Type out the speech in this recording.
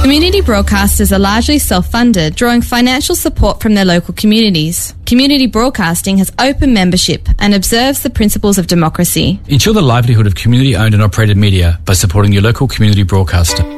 Community broadcasters are largely self-funded, drawing financial support from their local communities. Community broadcasting has open membership and observes the principles of democracy. Ensure the livelihood of community-owned and operated media by supporting your local community broadcaster.